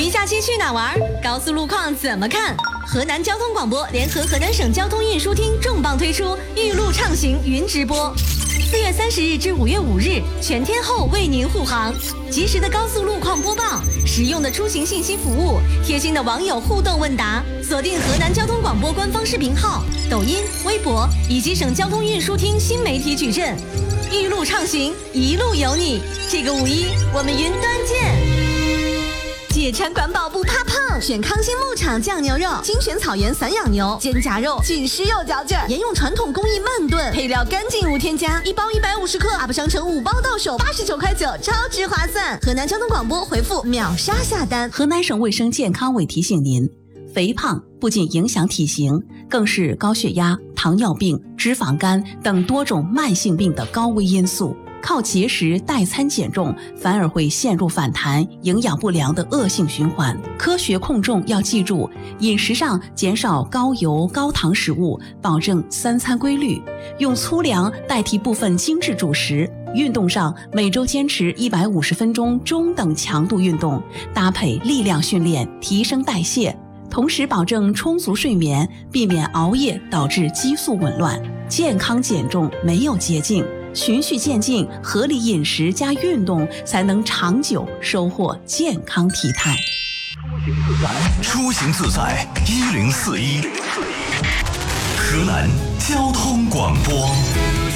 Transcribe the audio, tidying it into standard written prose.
你假期去哪玩？高速路况怎么看？河南交通广播联合河南省交通运输厅重磅推出玉路畅行云直播，4月30日至5月5日，全天候为您护航，及时的高速路况播报，实用的出行信息服务，贴心的网友互动问答。锁定河南交通广播官方视频号、抖音、微博以及省交通运输厅新媒体矩阵，玉路畅行，一路有你。这个5·1，我们云端见。解馋管饱不怕胖，选康心牧场酱牛肉，精选草原散养牛，肩胛肉紧实又嚼劲，沿用传统工艺慢炖，配料干净无添加，一包150克，UP商城5包到手89.9块，超值划算。河南交通广播回复秒杀下单。 河南省卫生健康委提醒您，肥胖不仅影响体型，更是高血压、糖尿病、脂肪肝等多种慢性病的高危因素。靠节食代餐减重，反而会陷入反弹、营养不良的恶性循环。科学控重要记住，饮食上减少高油高糖食物，保证3餐规律，用粗粮代替部分精致主食。运动上，每周坚持150分钟中等强度运动，搭配力量训练，提升代谢。同时保证充足睡眠，避免熬夜导致激素紊乱。健康减重没有捷径，循序渐进，合理饮食加运动，才能长久收获健康体态。 出行自在1041，河南交通广播。